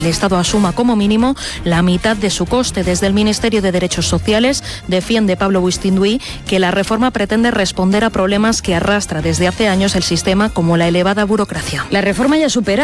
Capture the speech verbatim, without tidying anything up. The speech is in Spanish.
el Estado asuma como mínimo la mitad de su coste. Desde el Ministerio de Derechos Sociales defiende Pablo Buistinduy que la reforma pretende responder a problemas que arrastra desde hace años el sistema, como la elevada burocracia. La reforma ya supera